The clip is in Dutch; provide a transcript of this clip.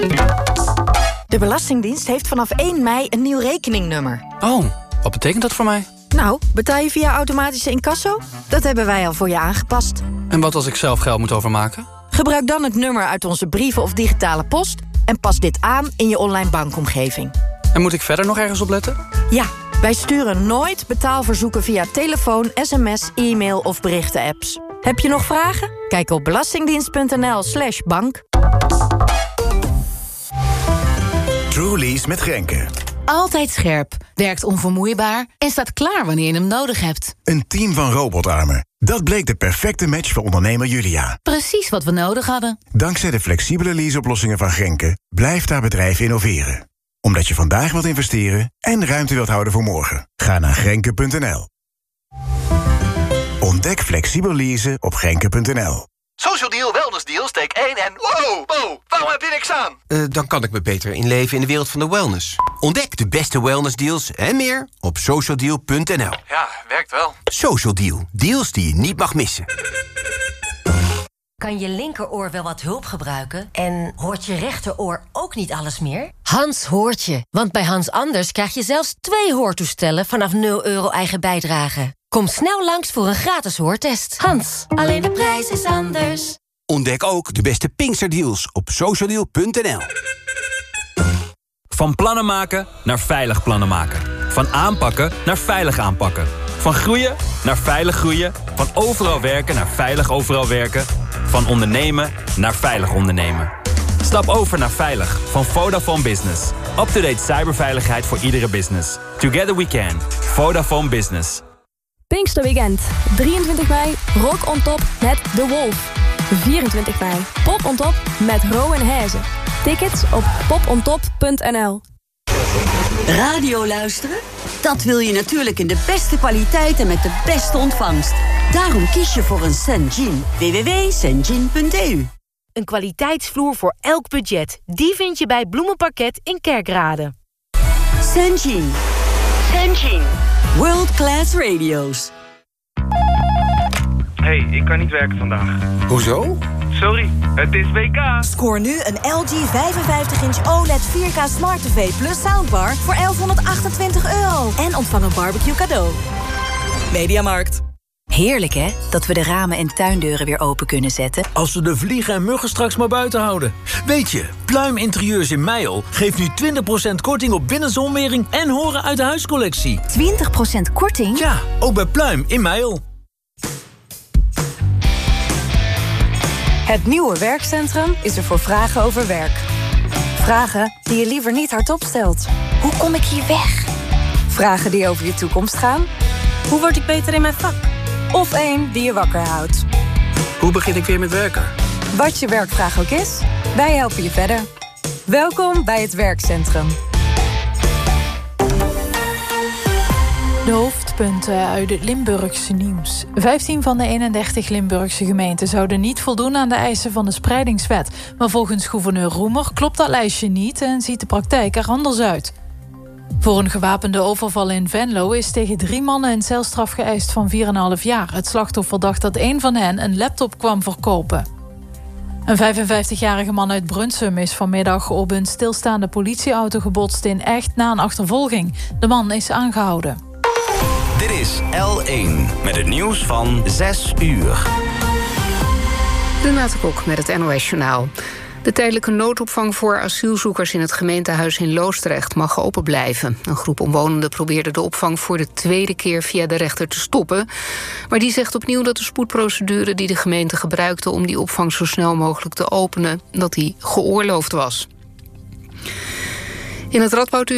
De Belastingdienst heeft vanaf 1 mei een nieuw rekeningnummer. Oh, wat betekent dat voor mij? Nou, betaal je via automatische incasso? Dat hebben wij al voor je aangepast. En wat als ik zelf geld moet overmaken? Gebruik dan het nummer uit onze brieven of digitale post en pas dit aan in je online bankomgeving. En moet ik verder nog ergens op letten? Ja, wij sturen nooit betaalverzoeken via telefoon, sms, e-mail of berichten-apps. Heb je nog vragen? Kijk op belastingdienst.nl/bank. Truly's met Grenke. Altijd scherp, werkt onvermoeibaar en staat klaar wanneer je hem nodig hebt. Een team van robotarmen. Dat bleek de perfecte match voor ondernemer Julia. Precies wat we nodig hadden. Dankzij de flexibele leaseoplossingen van Grenke blijft haar bedrijf innoveren. Omdat je vandaag wilt investeren en ruimte wilt houden voor morgen. Ga naar Grenke.nl. Ontdek flexibel leasen op Grenke.nl. Social Deal, Wellness Deal, steek 1 en... Wow, waarom heb je niks aan? Dan kan ik me beter inleven in de wereld van de wellness. Ontdek de beste wellness deals en meer op socialdeal.nl. Ja, werkt wel. Social Deal, deals die je niet mag missen. Kan je linkeroor wel wat hulp gebruiken? En hoort je rechteroor ook niet alles meer? Hans hoort je, want bij Hans Anders krijg je zelfs 2 hoortoestellen vanaf €0 eigen bijdrage. Kom snel langs voor een gratis hoortest. Hans, alleen de prijs is anders. Ontdek ook de beste Pinksterdeals op socialdeal.nl. Van plannen maken naar veilig plannen maken. Van aanpakken naar veilig aanpakken. Van groeien naar veilig groeien. Van overal werken naar veilig overal werken. Van ondernemen naar veilig ondernemen. Stap over naar veilig van Vodafone Business. Up-to-date cyberveiligheid voor iedere business. Together we can. Vodafone Business. Pinksterweekend. 23 mei, Rock on Top met The Wolf. 24 mei, Pop on Top met Rowan Hezen. Tickets op popontop.nl. Radio luisteren? Dat wil je natuurlijk in de beste kwaliteit en met de beste ontvangst. Daarom kies je voor een Senjin. www.senjin.eu. Een kwaliteitsvloer voor elk budget. Die vind je bij Bloemenparket in Kerkrade. Senjin. Senjin. World Class Radio's. Hey, ik kan niet werken vandaag. Hoezo? Sorry, het is WK. Scoor nu een LG 55-inch OLED 4K Smart TV plus soundbar voor €1128. En ontvang een barbecue cadeau. Mediamarkt. Heerlijk, hè? Dat we de ramen en tuindeuren weer open kunnen zetten. Als we de vliegen en muggen straks maar buiten houden. Weet je, Pluim Interieurs in Meijel geeft nu 20% korting op binnenzonwering en horen uit de huiscollectie. 20% korting? Ja, ook bij Pluim in Meijel. Het nieuwe werkcentrum is er voor vragen over werk. Vragen die je liever niet hardop stelt. Hoe kom ik hier weg? Vragen die over je toekomst gaan. Hoe word ik beter in mijn vak? Of één die je wakker houdt. Hoe begin ik weer met werken? Wat je werkvraag ook is, wij helpen je verder. Welkom bij het werkcentrum. De hoofdpunten uit het Limburgse nieuws. 15 van de 31 Limburgse gemeenten zouden niet voldoen aan de eisen van de spreidingswet. Maar volgens gouverneur Roemer klopt dat lijstje niet en ziet de praktijk er anders uit. Voor een gewapende overval in Venlo is tegen 3 mannen een celstraf geëist van 4,5 jaar. Het slachtoffer dacht dat een van hen een laptop kwam verkopen. Een 55-jarige man uit Brunsum is vanmiddag op een stilstaande politieauto gebotst in Echt na een achtervolging. De man is aangehouden. Dit is L1 met het nieuws van 6 uur. Renate Kok met het NOS Journaal. De tijdelijke noodopvang voor asielzoekers in het gemeentehuis in Loosdrecht mag open blijven. Een groep omwonenden probeerde de opvang voor de 2e keer via de rechter te stoppen. Maar die zegt opnieuw dat de spoedprocedure die de gemeente gebruikte om die opvang zo snel mogelijk te openen, dat die geoorloofd was. In het Radboud